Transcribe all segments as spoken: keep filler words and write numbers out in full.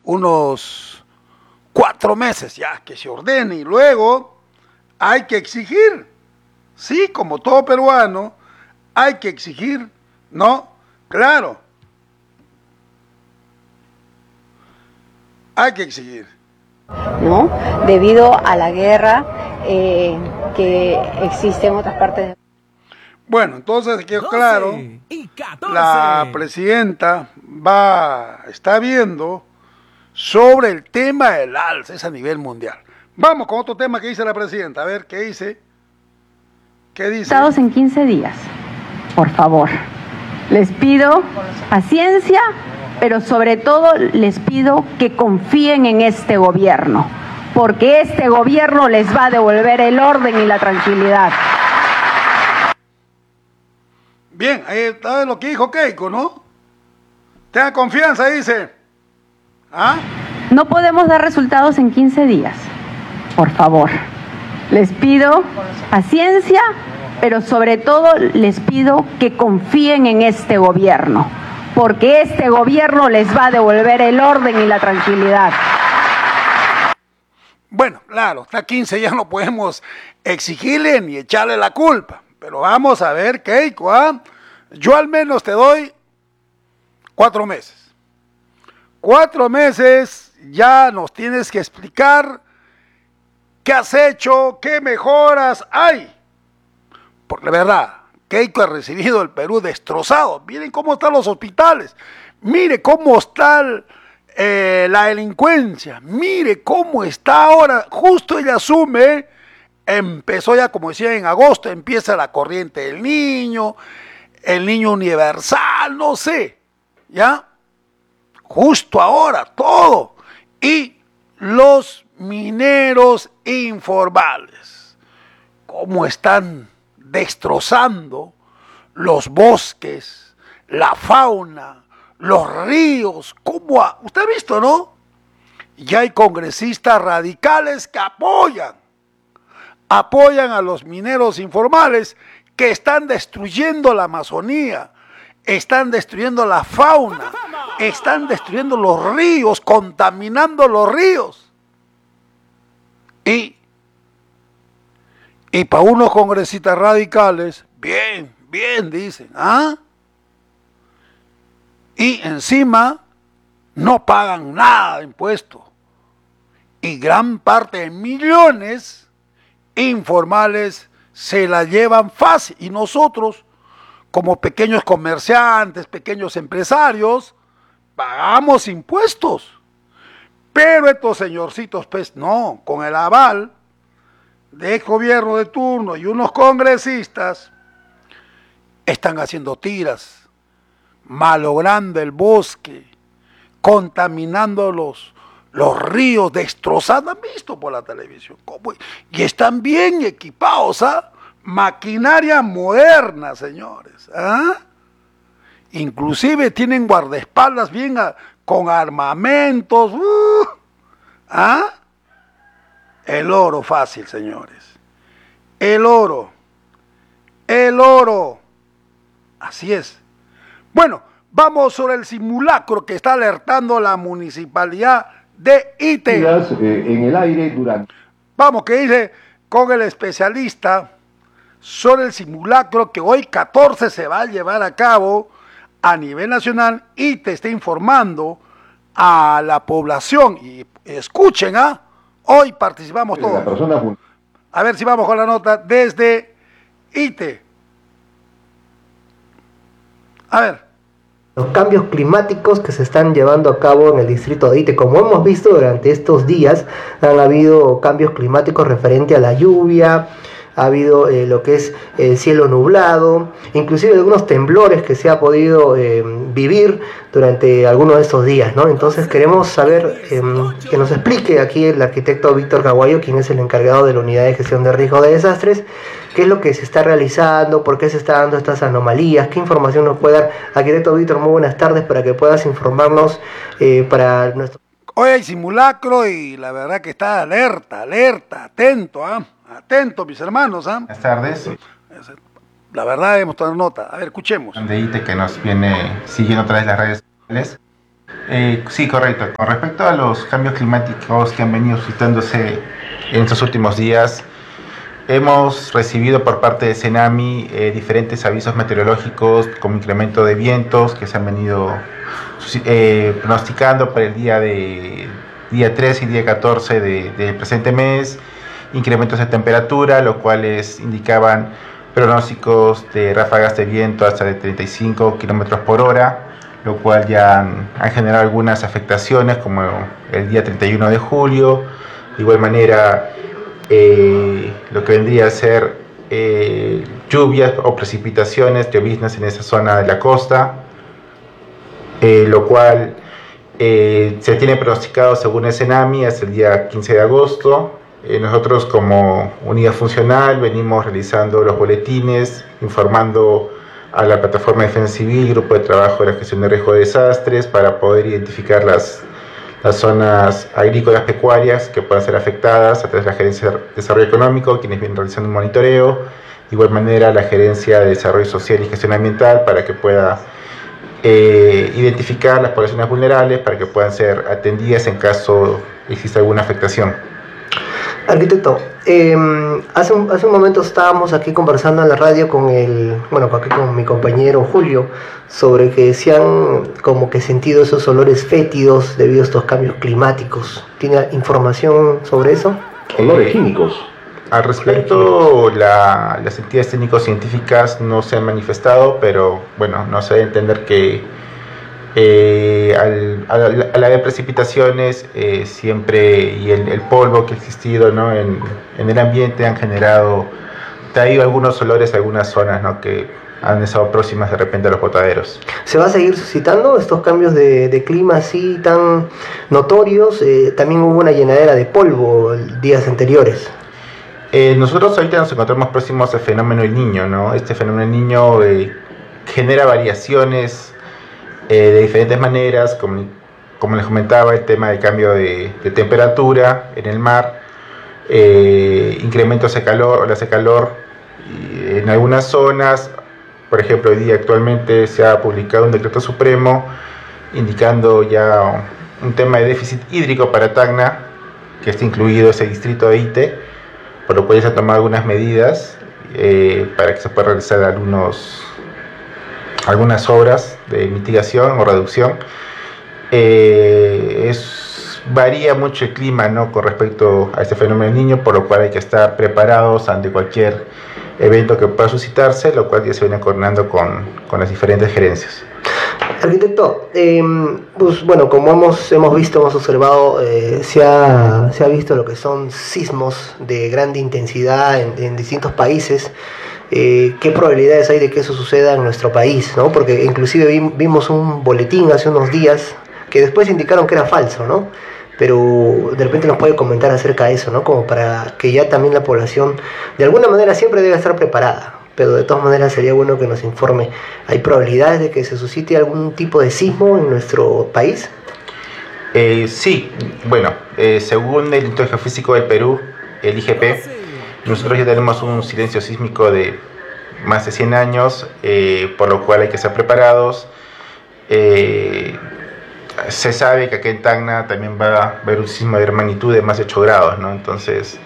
unos cuatro meses ya que se ordene y luego hay que exigir, sí, como todo peruano, hay que exigir, ¿no? Claro, hay que exigir. ¿No? Debido a la guerra eh, que existe en otras partes del... Bueno, entonces quedó claro, la presidenta va, está viendo sobre el tema del alza, es a nivel mundial. Vamos con otro tema que dice la presidenta, a ver qué dice. ¿Qué dice? Estados en quince días, por favor. Les pido paciencia, pero sobre todo les pido que confíen en este gobierno, porque este gobierno les va a devolver el orden y la tranquilidad. Bien, ahí está lo que dijo Keiko, ¿no? Tenga confianza, dice. ¿Ah? No podemos dar resultados en quince días, por favor. Les pido paciencia, pero sobre todo les pido que confíen en este gobierno, porque este gobierno les va a devolver el orden y la tranquilidad. Bueno, claro, hasta quince ya no podemos exigirle ni echarle la culpa, pero vamos a ver, Keiko, ¿ah? Yo al menos te doy cuatro meses. Cuatro meses ya nos tienes que explicar qué has hecho, qué mejoras hay. Porque la verdad, Keiko ha recibido el Perú destrozado. Miren cómo están los hospitales, mire cómo está el, eh, la delincuencia, mire cómo está ahora. Justo ella asume, empezó ya, como decía, en agosto, empieza la corriente del niño, el niño universal, no sé, ¿ya? Justo ahora, todo. Y los mineros informales, cómo están destrozando los bosques, la fauna, los ríos, cómo ha, usted ha visto, ¿no? Ya hay congresistas radicales que apoyan, apoyan a los mineros informales que están destruyendo la Amazonía, están destruyendo la fauna, están destruyendo los ríos, contaminando los ríos. Y, y para unos congresistas radicales, bien, bien, dicen, ¿ah? Y encima no pagan nada de impuestos. Y gran parte de millones informales se la llevan fácil. Y nosotros, como pequeños comerciantes, pequeños empresarios, pagamos impuestos. Pero estos señorcitos, pues no, con el aval de ex gobierno de turno y unos congresistas, están haciendo tiras, malogrando el bosque, contaminando los, los ríos, destrozando, han visto por la televisión, ¿cómo? Y están bien equipados, ¿ah? Maquinaria moderna, señores, ¿ah? Inclusive tienen guardaespaldas bien a, con armamentos, uh, ¿ah? El oro fácil, señores, el oro, el oro, así es. Bueno, vamos sobre el simulacro que está alertando la municipalidad de Ite. En el aire durante... Vamos, que dice con el especialista sobre el simulacro que hoy catorce se va a llevar a cabo a nivel nacional. Ite está informando a la población y escuchen, ¿ah? Hoy participamos todos. Persona... A ver si vamos con la nota desde Ite. A ver. Los cambios climáticos que se están llevando a cabo en el distrito de Ite. Como hemos visto durante estos días, han habido cambios climáticos referente a la lluvia, ha habido eh, lo que es el cielo nublado, inclusive algunos temblores que se ha podido eh, vivir durante algunos de estos días, ¿no? Entonces queremos saber, eh, que nos explique aquí el arquitecto Víctor Caguayo, quien es el encargado de la Unidad de Gestión de Riesgo de Desastres, qué es lo que se está realizando, por qué se están dando estas anomalías, qué información nos puede dar. Arquitecto Víctor, muy buenas tardes, para que puedas informarnos eh, para nuestro... Hoy hay simulacro y la verdad que está alerta, alerta, atento, ¿ah? ¿eh? Atento, mis hermanos, ¿ah? ¿eh? Buenas tardes. La verdad debemos tomar nota. A ver, escuchemos. De Ite, que nos viene siguiendo a través de las redes sociales. Eh, sí, correcto. Con respecto a los cambios climáticos que han venido suscitándose en estos últimos días, hemos recibido por parte de Cenami eh, diferentes avisos meteorológicos como incremento de vientos que se han venido eh, pronosticando para el día de día tres y día catorce del de, de presente mes, incrementos de temperatura, los cuales indicaban pronósticos de ráfagas de viento hasta de treinta y cinco kilómetros por hora, lo cual ya han, han generado algunas afectaciones como el día treinta y uno de julio. De igual manera, eh, lo que vendría a ser eh, lluvias o precipitaciones, lloviznas en esa zona de la costa, eh, lo cual eh, se tiene pronosticado según el Cenami hasta el día quince de agosto. Eh, nosotros como unidad funcional venimos realizando los boletines, informando a la Plataforma de Defensa Civil, Grupo de Trabajo de la Gestión de Riesgo de Desastres, para poder identificar las, las zonas agrícolas pecuarias que puedan ser afectadas a través de la Gerencia de Desarrollo Económico, quienes vienen realizando un monitoreo, de igual manera la Gerencia de Desarrollo Social y Gestión Ambiental, para que pueda eh, identificar las poblaciones vulnerables, para que puedan ser atendidas en caso exista alguna afectación. Arquitecto, eh, hace, un, hace un momento estábamos aquí conversando en la radio con el, bueno, aquí con mi compañero Julio, sobre que se han como que sentido esos olores fétidos debido a estos cambios climáticos. ¿Tiene información sobre eso? Olores químicos. Al respecto, la, las entidades técnico-científicas no se han manifestado, pero bueno, no se debe entender que Eh, al, al, al haber precipitaciones eh, siempre y el, el polvo que ha existido, ¿no? en, en el ambiente han generado, traído algunos olores a algunas zonas, ¿no? que han estado próximas de repente a los botaderos. ¿Se va a seguir suscitando estos cambios de, de clima así tan notorios? Eh, también hubo una llenadera de polvo días anteriores. Eh, nosotros ahorita nos encontramos próximos al fenómeno del Niño, ¿no? Este fenómeno del Niño eh, genera variaciones Eh, de diferentes maneras, como, como les comentaba, el tema del cambio de, de temperatura en el mar, eh, incrementos de calor, olas de calor y en algunas zonas. Por ejemplo, hoy día actualmente se ha publicado un decreto supremo indicando ya un tema de déficit hídrico para Tacna, que está incluido ese distrito de Ite, por lo cual se han tomado algunas medidas eh, para que se puedan realizar algunos algunas obras de mitigación o reducción. Eh, es, varía mucho el clima, ¿no? con respecto a este fenómeno del Niño, por lo cual hay que estar preparados ante cualquier evento que pueda suscitarse, lo cual ya se viene coordinando con, con las diferentes gerencias. Arquitecto, eh, pues bueno, como hemos, hemos visto, hemos observado, eh, se, ha, se ha visto lo que son sismos de grande intensidad en, en distintos países. Eh, ¿Qué probabilidades hay de que eso suceda en nuestro país, ¿no? Porque inclusive vi, vimos un boletín hace unos días que después indicaron que era falso, ¿no? Pero de repente nos puede comentar acerca de eso, ¿no? Como para que ya también la población de alguna manera siempre debe estar preparada, pero de todas maneras sería bueno que nos informe. ¿Hay probabilidades de que se suscite algún tipo de sismo en nuestro país? Eh, sí, bueno, eh, según el Instituto Geofísico del Perú, el I G P, nosotros ya tenemos un silencio sísmico de más de cien años, eh, por lo cual hay que estar preparados. Eh, se sabe que aquí en Tacna también va a haber un sismo de magnitud de más de ocho grados, ¿no? Entonces,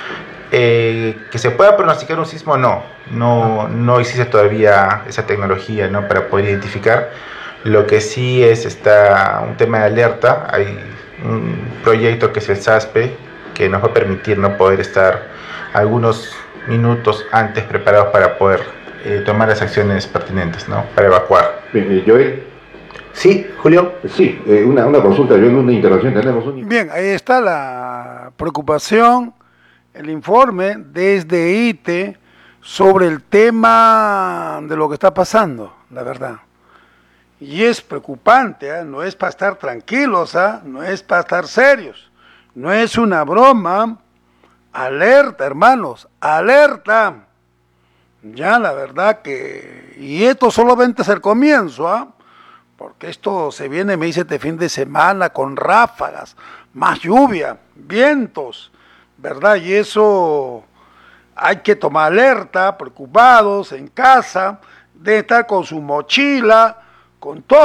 eh, que se pueda pronosticar un sismo, no, no, no existe todavía esa tecnología, ¿no? para poder identificar. Lo que sí es está un tema de alerta. Hay un proyecto que es el S A S P E, que nos va a permitir no poder estar algunos minutos antes preparados para poder eh, tomar las acciones pertinentes, ¿no? Para evacuar. Bien, eh, Joel. Sí, Julio. Sí, eh, una, una consulta, Joel, una intervención. Tenemos un... Bien, ahí está la preocupación, el informe desde Ite sobre el tema de lo que está pasando, la verdad. Y es preocupante, ¿eh? No es para estar tranquilos, ¿eh? No es para estar serios, no es una broma. Alerta, hermanos, alerta. Ya, la verdad que... Y esto solamente es el comienzo, ¿ah? ¿eh? Porque esto se viene, me dice, este fin de semana con ráfagas, más lluvia, vientos, ¿verdad? Y eso hay que tomar alerta, preocupados, en casa, de estar con su mochila, con todo, ¿ah?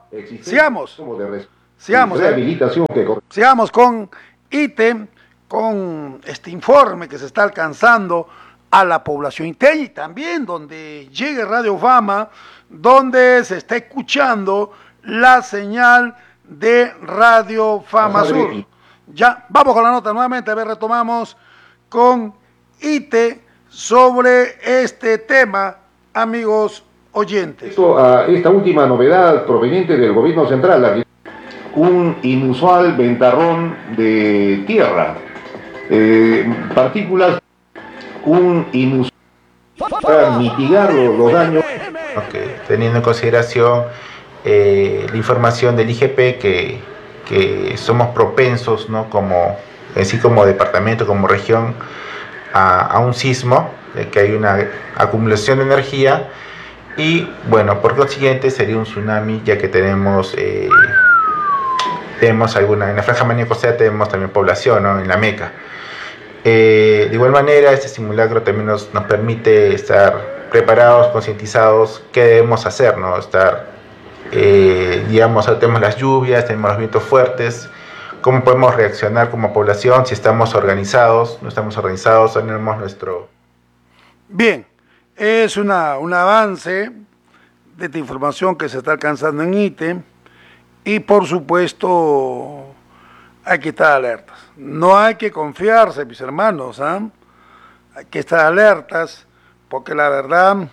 Sigamos. Como de res- Sigamos. eh. rehabilitación que cor- Sigamos con I T E, con este informe que se está alcanzando a la población iteña y también donde llegue Radio Fama, donde se está escuchando la señal de Radio Fama Ajá, Sur. Becky. Ya, vamos con la nota nuevamente, a ver, retomamos con I T E sobre este tema, amigos oyentes. Esto, a esta última novedad proveniente del gobierno central, la- un inusual ventarrón de tierra, eh, partículas, un inusual para mitigar los, los daños. Okay. Teniendo en consideración eh, la información del I G P que, que somos propensos, ¿no? Como, así como departamento, como región, a, a un sismo, de que hay una acumulación de energía y bueno, por consiguiente sería un tsunami, ya que tenemos eh, tenemos alguna, en la franja marina costera tenemos también población, ¿no? En la Meca. Eh, de igual manera, este simulacro también nos, nos permite estar preparados, concientizados, qué debemos hacer, ¿no? Estar, eh, digamos, tenemos las lluvias, tenemos los vientos fuertes, cómo podemos reaccionar como población, si estamos organizados, no estamos organizados, tenemos nuestro... Bien, es una, un avance de esta información que se está alcanzando en I T E y por supuesto hay que estar alertas. No hay que confiarse, mis hermanos, ¿eh? Hay que estar alertas porque la verdad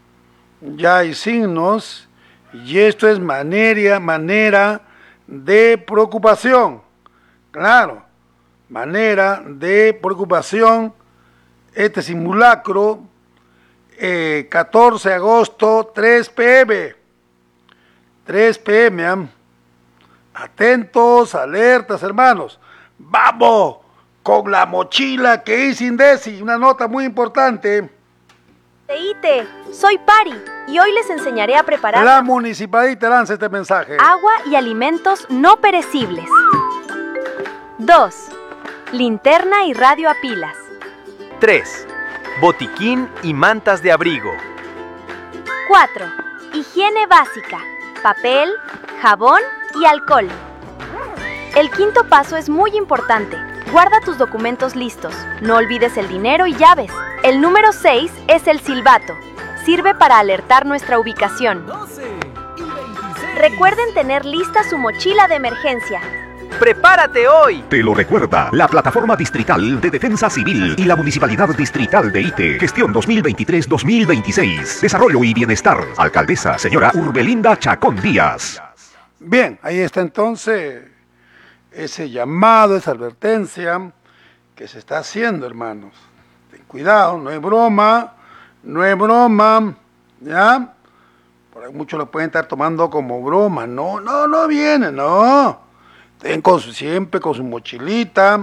ya hay signos y esto es manera, manera de preocupación. Claro, manera de preocupación. Este simulacro, eh, catorce de agosto, tres pe eme. tres pe eme, ¿eh? Atentos, alertas, hermanos. Vamos con la mochila que hice Indesi, una nota muy importante. De I T E, soy Pari y hoy les enseñaré a preparar La municipalidad te lanza este mensaje. agua y alimentos no perecibles. dos. Linterna y radio a pilas. tres. Botiquín y mantas de abrigo. cuatro. Higiene básica, papel, jabón y alcohol. El quinto paso es muy importante. Guarda tus documentos listos. No olvides el dinero y llaves. El número seis es el silbato. Sirve para alertar nuestra ubicación. Recuerden tener lista su mochila de emergencia. ¡Prepárate hoy! Te lo recuerda la Plataforma Distrital de Defensa Civil y la Municipalidad Distrital de I T E. Gestión dos mil veintitrés dos mil veintiséis. Desarrollo y Bienestar. Alcaldesa, señora Urbelinda Chacón Díaz. Bien, ahí está entonces ese llamado, esa advertencia que se está haciendo, hermanos. Ten cuidado, no es broma, no es broma, ¿ya? Por ahí muchos lo pueden estar tomando como broma. No, no, no viene, no. Estén con su, siempre con su mochilita,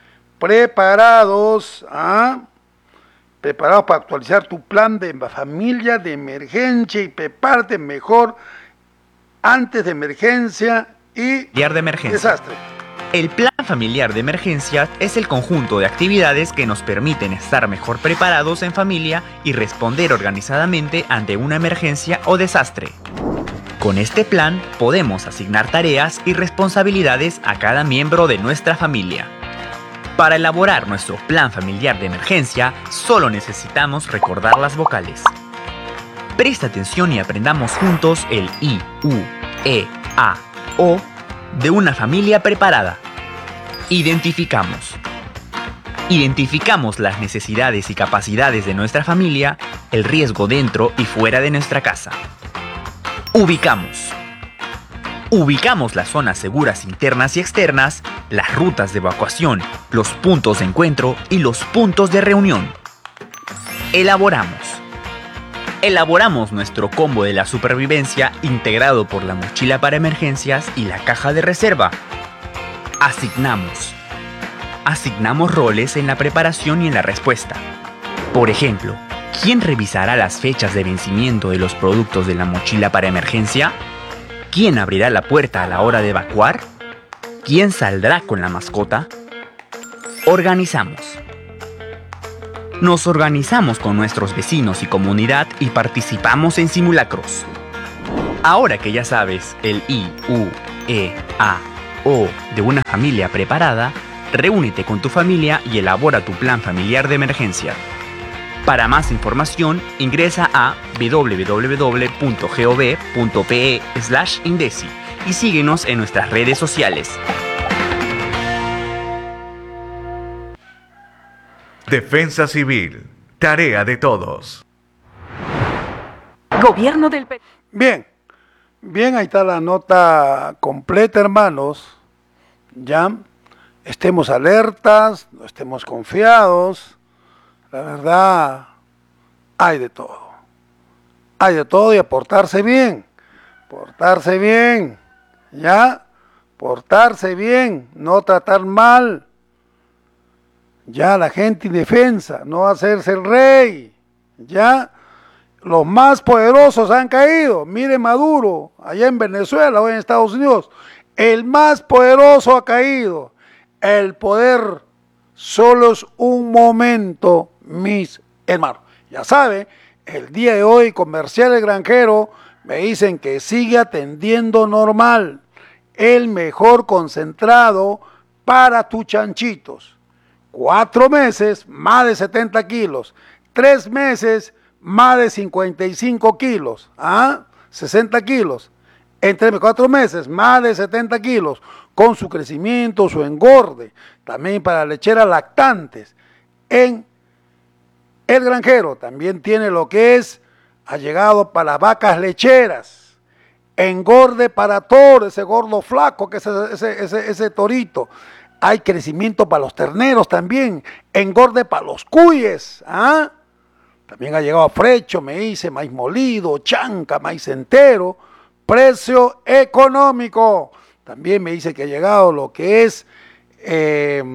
preparados, ¿ah? Preparados para actualizar tu plan de familia de emergencia y prepárate mejor antes de emergencia y Familiar de emergencia. desastre. El plan familiar de emergencia es el conjunto de actividades que nos permiten estar mejor preparados en familia y responder organizadamente ante una emergencia o desastre. Con este plan podemos asignar tareas y responsabilidades a cada miembro de nuestra familia. Para elaborar nuestro plan familiar de emergencia, solo necesitamos recordar las vocales. Presta atención y aprendamos juntos el I, U, E, A, O de una familia preparada. Identificamos. Identificamos las necesidades y capacidades de nuestra familia, el riesgo dentro y fuera de nuestra casa. Ubicamos. Ubicamos las zonas seguras internas y externas, las rutas de evacuación, los puntos de encuentro y los puntos de reunión. Elaboramos. Elaboramos nuestro combo de la supervivencia integrado por la mochila para emergencias y la caja de reserva. Asignamos. Asignamos roles en la preparación y en la respuesta. Por ejemplo, ¿quién revisará las fechas de vencimiento de los productos de la mochila para emergencia? ¿Quién abrirá la puerta a la hora de evacuar? ¿Quién saldrá con la mascota? Organizamos. Nos organizamos con nuestros vecinos y comunidad y participamos en simulacros. Ahora que ya sabes el I, U, E, A, O de una familia preparada, reúnete con tu familia y elabora tu plan familiar de emergencia. Para más información, ingresa a w w w punto gov punto pe slash indesi y síguenos en nuestras redes sociales. Defensa Civil, tarea de todos. Gobierno del Perú. Bien, bien, ahí está la nota completa, hermanos. Ya, estemos alertas, no estemos confiados. La verdad, hay de todo. Hay de todo y a portarse bien. Portarse bien, ¿ya? Portarse bien, no tratar mal. Ya, la gente indefensa, no hacerse el rey. Ya, los más poderosos han caído. Mire Maduro, allá en Venezuela o en Estados Unidos. El más poderoso ha caído. El poder solo es un momento, mis hermanos. Ya sabe, el día de hoy, Comercial El Granjero, me dicen que sigue atendiendo normal. El mejor concentrado para tus chanchitos. Cuatro meses, más de setenta kilos. Tres meses, más de cincuenta y cinco kilos. ¿Ah? sesenta kilos. Entre cuatro meses, más de setenta kilos. Con su crecimiento, su engorde. También para lecheras lactantes. En El Granjero también tiene lo que es, ha llegado para las vacas lecheras. Engorde para todo, ese gordo flaco, que es ese, ese, ese, ese torito. Hay crecimiento para los terneros también, engorde para los cuyes. ¿Ah? También ha llegado frecho, me dice, maíz molido, chanca, maíz entero, precio económico. También me dice que ha llegado lo que es eh,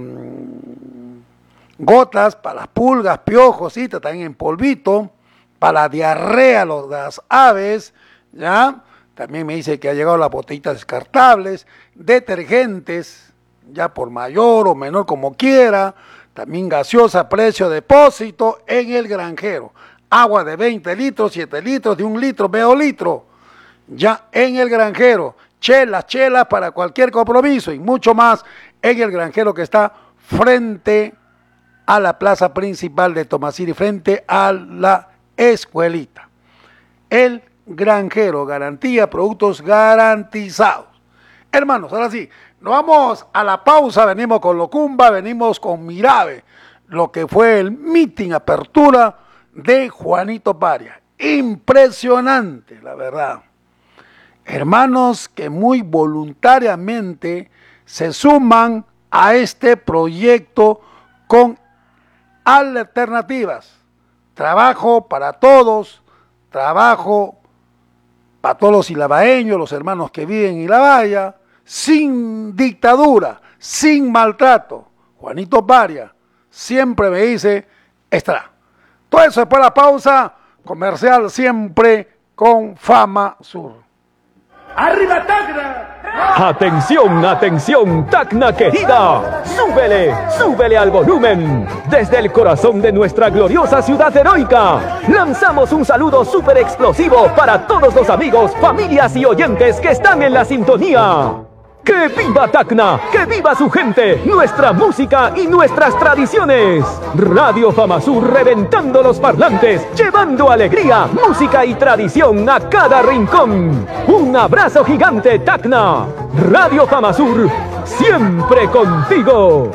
gotas para las pulgas, piojos, ¿sí? También en polvito, para la diarrea, los, las aves, ¿ya? También me dice que ha llegado las botellitas descartables, detergentes, ya por mayor o menor como quiera, también gaseosa, precio depósito en El Granjero. Agua de veinte litros, siete litros, de un litro, medio litro, ya en El Granjero. Chelas, chelas para cualquier compromiso y mucho más en El Granjero, que está frente a la plaza principal de Tomasiri, frente a la escuelita. El Granjero, garantía, productos garantizados. Hermanos, ahora sí, nos vamos a la pausa, venimos con Locumba, venimos con Mirabe, lo que fue el meeting apertura de Juanito Parias. Impresionante, la verdad. Hermanos que muy voluntariamente se suman a este proyecto con alternativas. Trabajo para todos, trabajo para todos los ilabaeños, los hermanos que viven en Ilabaya, sin dictadura, sin maltrato. Juanito Parias siempre me dice, estará. Todo eso después de la pausa comercial, siempre con Fama Sur. ¡Arriba Tacna! Atención, atención, Tacna querida. Súbele, súbele al volumen. Desde el corazón de nuestra gloriosa ciudad heroica, lanzamos un saludo súper explosivo para todos los amigos, familias y oyentes que están en la sintonía. ¡Que viva Tacna! ¡Que viva su gente! ¡Nuestra música y nuestras tradiciones! Radio Fama Sur reventando los parlantes, llevando alegría, música y tradición a cada rincón. ¡Un abrazo gigante, Tacna! Radio Fama Sur, siempre contigo.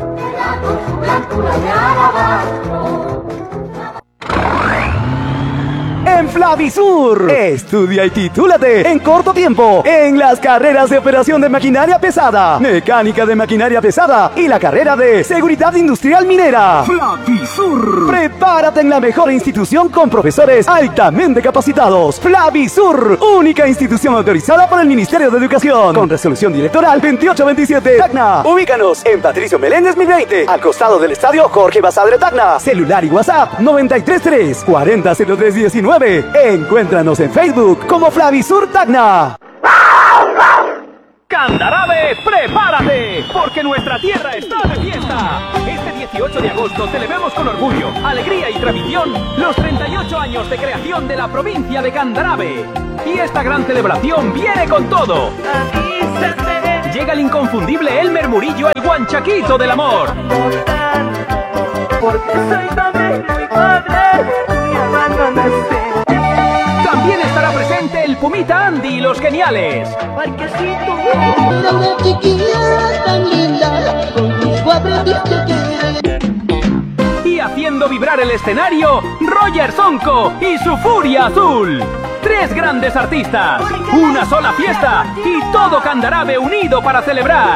En Flavisur, estudia y titúlate en corto tiempo en las carreras de operación de maquinaria pesada, mecánica de maquinaria pesada y la carrera de seguridad industrial minera. Flavisur, prepárate en la mejor institución con profesores altamente capacitados. Flavisur, única institución autorizada por el Ministerio de Educación, con resolución directoral veintiocho veintisiete. Tacna, ubícanos en Patricio Meléndez mil veinte, al costado del estadio Jorge Basadre Tacna. Celular y WhatsApp noventa y tres tres cuarenta cero tres diecinueve. Encuéntranos en Facebook como Flavisur Tacna. Candarave, prepárate, porque nuestra tierra está de fiesta. Este dieciocho de agosto celebramos con orgullo, alegría y tradición los treinta y ocho años de creación de la provincia de Candarave. Y esta gran celebración viene con todo. Llega el inconfundible Elmer Murillo, el guanchaquito del amor. Porque soy también muy padre, mi hermano nace. También estará presente el Pumita Andy y los Geniales. Parquecito. Era una chiquilla tan linda, conmigo aprendiste que... Y haciendo vibrar el escenario, Roger Sonco y su Furia Azul. Tres grandes artistas, una sola fiesta y todo Candarave unido para celebrar.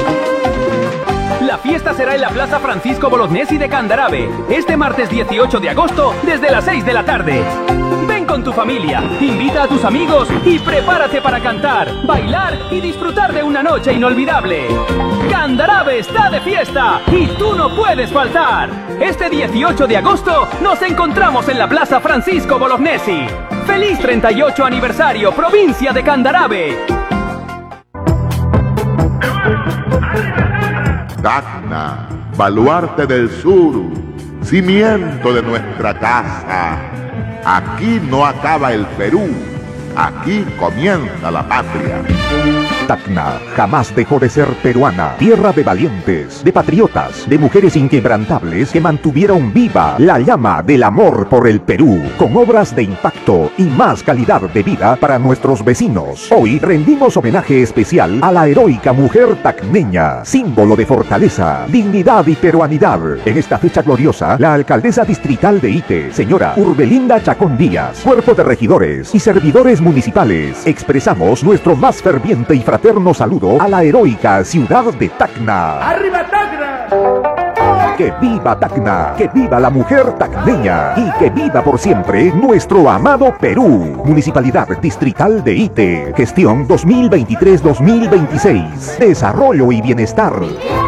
La fiesta será en la Plaza Francisco Bolognesi de Candarave, este martes dieciocho de agosto desde las seis de la tarde. Ven con tu familia, invita a tus amigos y prepárate para cantar, bailar y disfrutar de una noche inolvidable. Candarave está de fiesta y tú no puedes faltar. Este dieciocho de agosto nos encontramos en la Plaza Francisco Bolognesi. ¡Feliz treinta y ocho aniversario, provincia de Candarave! Tacna, baluarte del sur, cimiento de nuestra casa. Aquí no acaba el Perú, aquí comienza la patria. Tacna jamás dejó de ser peruana, tierra de valientes, de patriotas, de mujeres inquebrantables que mantuvieron viva la llama del amor por el Perú, con obras de impacto y más calidad de vida para nuestros vecinos. Hoy rendimos homenaje especial a la heroica mujer tacneña, símbolo de fortaleza, dignidad y peruanidad. En esta fecha gloriosa, la alcaldesa distrital de Ite, señora Urbelinda Chacón Díaz, cuerpo de regidores y servidores municipales, expresamos nuestro más ferviente y fraterno saludo a la heroica ciudad de Tacna. ¡Arriba Tacna! ¡Que viva Tacna! ¡Que viva la mujer tacneña! ¡Y que viva por siempre nuestro amado Perú! Municipalidad Distrital de Ite. Gestión dos mil veintitrés dos mil veintiséis. Desarrollo y bienestar.